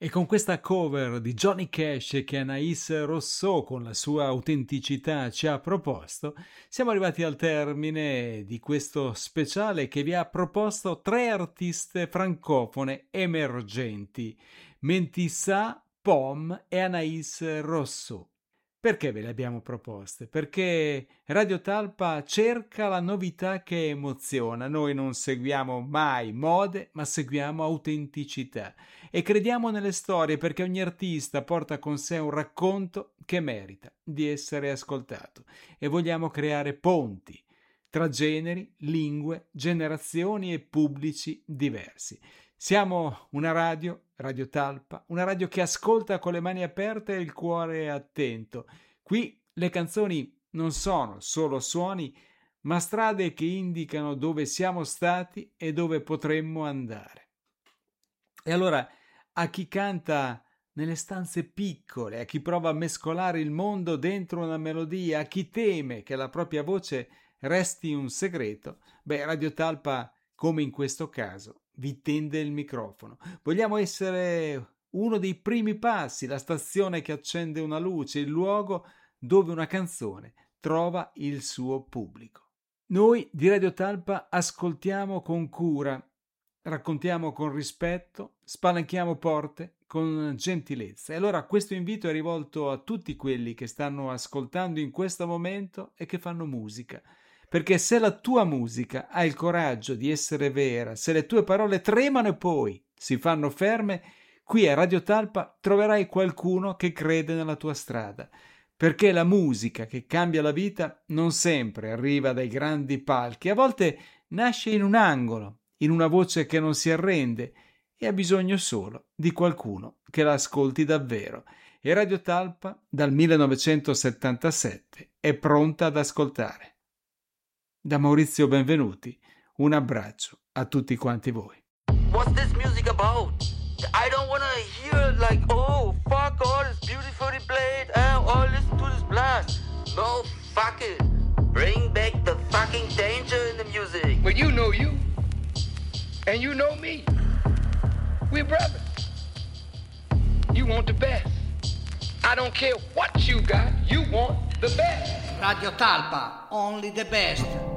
E con questa cover di Johnny Cash che Anaïs Rousseau con la sua autenticità ci ha proposto, siamo arrivati al termine di questo speciale che vi ha proposto 3 artiste francofone emergenti, Mentissa, Pom e Anaïs Rousseau. Perché ve le abbiamo proposte? Perché Radio Talpa cerca la novità che emoziona. Noi non seguiamo mai mode, ma seguiamo autenticità. E crediamo nelle storie perché ogni artista porta con sé un racconto che merita di essere ascoltato. E vogliamo creare ponti tra generi, lingue, generazioni e pubblici diversi. Siamo una radio, Radio Talpa, una radio che ascolta con le mani aperte e il cuore attento. Qui le canzoni non sono solo suoni, ma strade che indicano dove siamo stati e dove potremmo andare. E allora, a chi canta nelle stanze piccole, a chi prova a mescolare il mondo dentro una melodia, a chi teme che la propria voce resti un segreto, Radio Talpa, come in questo caso, vi tende il microfono. Vogliamo essere uno dei primi passi, la stazione che accende una luce, il luogo dove una canzone trova il suo pubblico. Noi di Radio Talpa ascoltiamo con cura, raccontiamo con rispetto, spalanchiamo porte con gentilezza. E allora questo invito è rivolto a tutti quelli che stanno ascoltando in questo momento e che fanno musica. Perché se la tua musica ha il coraggio di essere vera, se le tue parole tremano e poi si fanno ferme, qui a Radio Talpa troverai qualcuno che crede nella tua strada. Perché la musica che cambia la vita non sempre arriva dai grandi palchi, a volte nasce in un angolo, in una voce che non si arrende e ha bisogno solo di qualcuno che la ascolti davvero. E Radio Talpa dal 1977 è pronta ad ascoltare. Da Maurizio Benvenuti, un abbraccio a tutti quanti voi. What's this music about? I don't wanna hear like, oh, fuck all this beautifully played, or listen to this blast. No, fuck it. Bring back the fucking danger in the music. Well, you know you, and you know me. We're brothers. You want the best. I don't care what you got, you want the best. Radio Talpa, only the best.